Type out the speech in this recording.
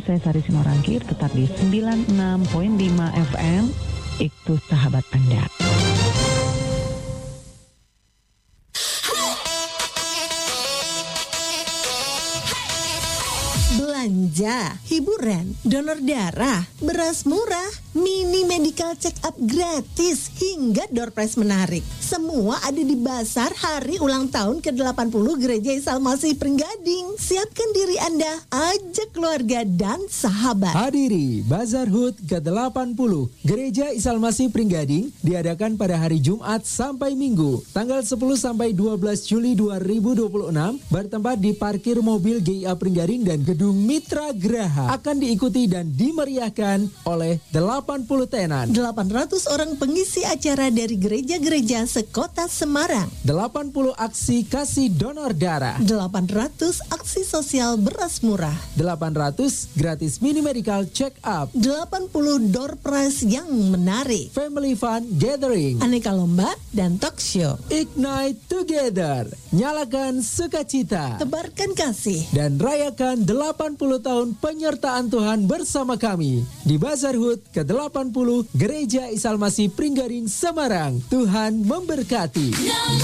saya Sari Sinorangkir, tetap di 96.5 FM, itu sahabat Anda. Belanja, hiburan, donor darah, beras murah, mini medical check up gratis, hingga door prize menarik. Semua ada di Bazar Hari Ulang Tahun ke-80 Gereja Isa Al-Masih Pringgading. Siapkan diri Anda, ajak keluarga dan sahabat. Hadiri Bazar HUT ke-80 Gereja Isa Al-Masih Pringgading diadakan pada hari Jumat sampai Minggu, tanggal 10 sampai 12 Juli 2026, bertempat di parkir mobil GIA Pringgading dan Gedung Mitra Graha. Akan diikuti dan dimeriahkan oleh 80 tenan, 800 orang pengisi acara dari gereja-gereja sekota Semarang, 80 aksi kasih donor darah, 800 aksi sosial beras murah, 800 gratis mini medical check up, 80 door prize yang menarik, family fun gathering, aneka lomba dan talk show. Ignite together, nyalakan sukacita, Tebarkan kasih, dan rayakan 80 tahun penyertaan Tuhan bersama kami di Bazar HUT ke-80 Gereja Isa Al-Masih Pringgading Semarang. Tuhan memberkati.